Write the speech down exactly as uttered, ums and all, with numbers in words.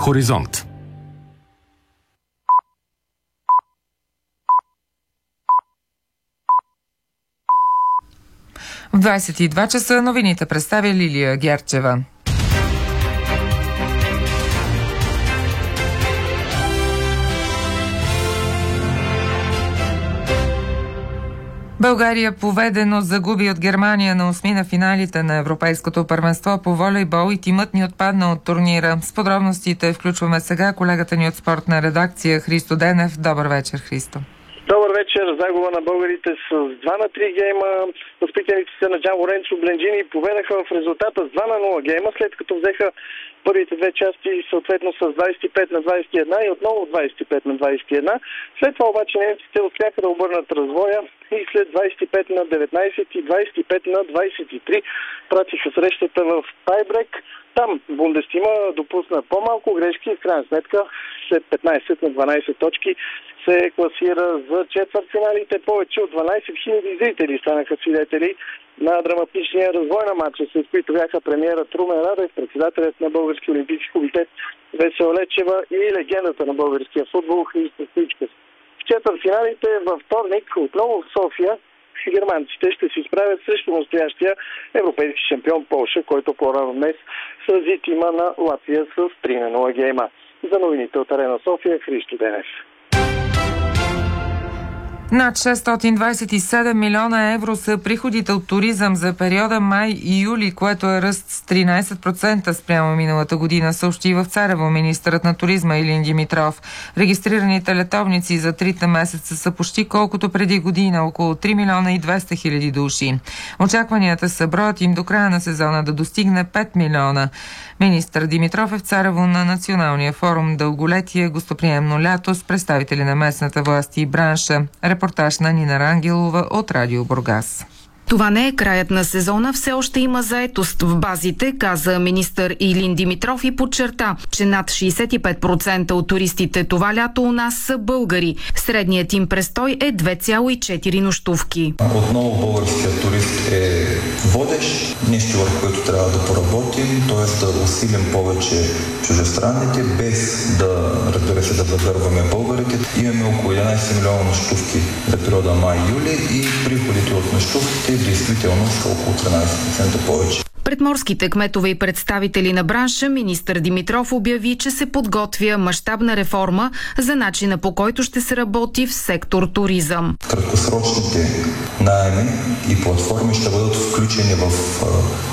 Хоризонт. В двадесет и два часа новините представя Лилия Герчева. България поведено загуби от Германия на осми на финалите на Европейското първенство по волейбол и тимът ни отпадна от турнира. С подробностите включваме сега колегата ни от спортна редакция Христо Денев. Добър вечер, Христо. Добър вечер. Загуба на българите с два на три гейма. Възпитаниците на Джан Лоренцо Бленджини поведаха в резултата с два на нула гейма, след като взеха първите две части съответно с двадесет и пет на двадесет и една и отново двадесет и пет на двадесет и една. След това обаче немците успяха да обърнат развоя и след двадесет и пет на деветнадесет и двадесет и пет на двадесет и три пратиха срещата в тайбрек. Там Бундестима допусна по-малко грешки и в крайна сметка след петнадесет на дванадесет точки се класира за четвъртфиналите. Повече от дванадесет хиляди зрители станаха свидетели на драматичния развой на матча, след които бяха премиерът Румен Радев, председателят на Българския олимпийски комитет Весела Лечева и легендата на българския футбол Христо Стоичков. В четвъртфиналите във вторник отново в София германците ще се изправят срещу настоящия европейски шампион Полша, който по-рано днес срази тима на Латвия с три на нула гейма. За новините от Арена София, Христо Денев. Над шестстотин двадесет и седем милиона евро са приходите от туризъм за периода май и юли, което е ръст с тринадесет процента спрямо миналата година, съобщи в Царево министърът на туризма Илин Димитров. Регистрираните летовници за трите месеца са почти колкото преди година, около три милиона и двеста хиляди души. Очакванията са броят им до края на сезона да достигне пет милиона. Министър Димитров е в Царево на Националния форум Дълголетие, гостоприемно лято с представители на местната власт и бранша. Репортаж на Нина Рангелова от Радио Бургас. Това не е краят на сезона, все още има заетост в базите, каза министър Илин Димитров и подчерта, че над шейсет и пет процента от туристите това лято у нас са българи. Средният им престой е две цяло и четири нощувки. Отново българският турист е водещ, нещо върху което трябва да поработим, т.е. да усилим повече чужестранните, без да, разбира се, да загърваме българите. Имаме около единадесет милиона нощувки за периода май-юли и приходите от нощувките действително са около тринадесет процента повече. Пред морските кметове и представители на бранша министър Димитров обяви, че се подготвя мащабна реформа за начина, по който ще се работи в сектор туризъм. Краткосрочните наеми и платформи ще бъдат включени в